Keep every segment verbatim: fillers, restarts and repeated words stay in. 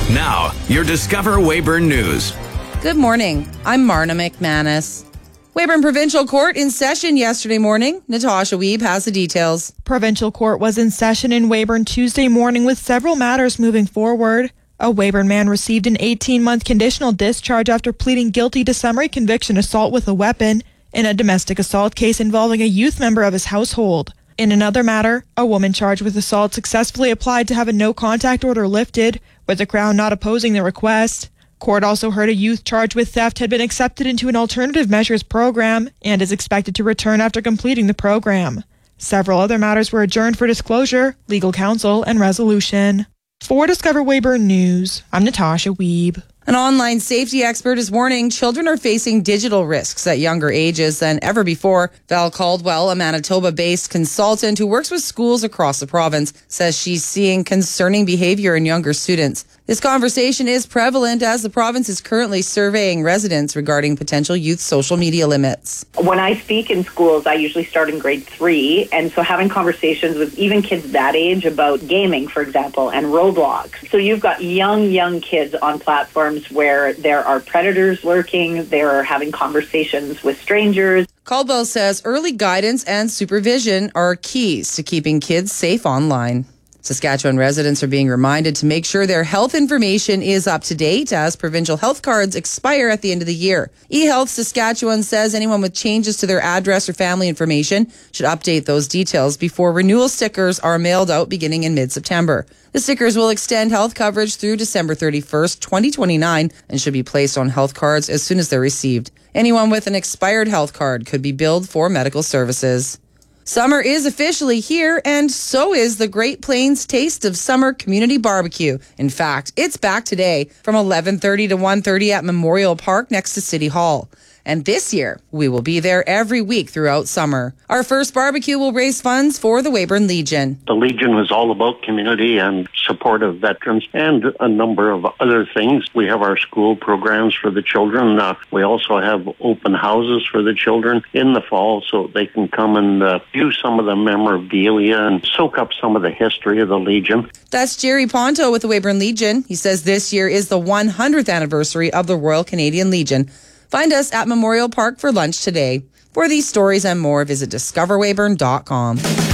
Now, your Discover Weyburn News. Good morning. I'm Marna McManus. Weyburn Provincial Court in session yesterday morning. Natasha Wiebe has the details. Provincial Court was in session in Weyburn Tuesday morning with several matters moving forward. A Weyburn man received an eighteen-month conditional discharge after pleading guilty to summary conviction assault with a weapon in a domestic assault case involving a youth member of his household. In another matter, a woman charged with assault successfully applied to have a no-contact order lifted, with the Crown not opposing the request. Court also heard a youth charged with theft had been accepted into an alternative measures program and is expected to return after completing the program. Several other matters were adjourned for disclosure, legal counsel, and resolution. For Discover Weyburn News, I'm Natasha Wiebe. An online safety expert is warning children are facing digital risks at younger ages than ever before. Val Caldwell, a Manitoba-based consultant who works with schools across the province, says she's seeing concerning behavior in younger students. This conversation is prevalent as the province is currently surveying residents regarding potential youth social media limits. When I speak in schools, I usually start in grade three, and so having conversations with even kids that age about gaming, for example, and Roblox. So you've got young, young kids on platforms where there are predators lurking, they're having conversations with strangers. Caldwell says early guidance and supervision are keys to keeping kids safe online. Saskatchewan residents are being reminded to make sure their health information is up to date as provincial health cards expire at the end of the year. eHealth Saskatchewan says anyone with changes to their address or family information should update those details before renewal stickers are mailed out beginning in mid-September. The stickers will extend health coverage through December thirty-first, twenty twenty-nine and should be placed on health cards as soon as they're received. Anyone with an expired health card could be billed for medical services. Summer is officially here, and so is the Great Plains Taste of Summer Community Barbecue. In fact, it's back today from eleven thirty to one thirty at Memorial Park next to City Hall. And this year, we will be there every week throughout summer. Our first barbecue will raise funds for the Weyburn Legion. The Legion was all about community and support of veterans and a number of other things. We have our school programs for the children. Uh, we also have open houses for the children in the fall so they can come and uh, view some of the memorabilia and soak up some of the history of the Legion. That's Jerry Ponto with the Weyburn Legion. He says this year is the one hundredth anniversary of the Royal Canadian Legion. Find us at Memorial Park for lunch today. For these stories and more, visit discover weyburn dot com.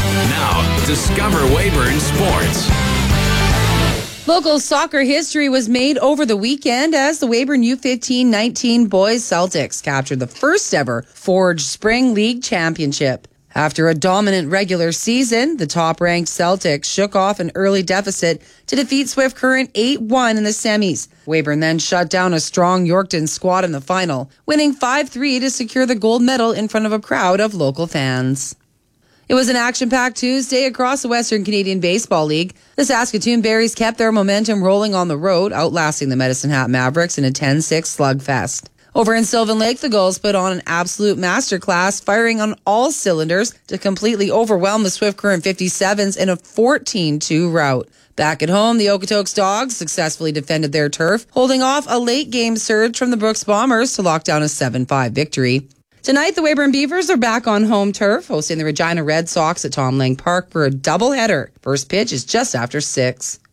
Now, Discover Weyburn Sports. Local soccer history was made over the weekend as the Weyburn U fifteen nineteen boys Celtics captured the first ever Forge Spring League Championship. After a dominant regular season, the top-ranked Celtics shook off an early deficit to defeat Swift Current eight one in the semis. Weyburn then shut down a strong Yorkton squad in the final, winning five three to secure the gold medal in front of a crowd of local fans. It was an action-packed Tuesday across the Western Canadian Baseball League. The Saskatoon Berries kept their momentum rolling on the road, outlasting the Medicine Hat Mavericks in a ten six slugfest. Over in Sylvan Lake, the Gulls put on an absolute masterclass, firing on all cylinders to completely overwhelm the Swift Current fifty-sevens in a fourteen two rout. Back at home, the Okotoks Dogs successfully defended their turf, holding off a late-game surge from the Brooks Bombers to lock down a seven five victory. Tonight, the Weyburn Beavers are back on home turf, hosting the Regina Red Sox at Tom Lang Park for a doubleheader. First pitch is just after six.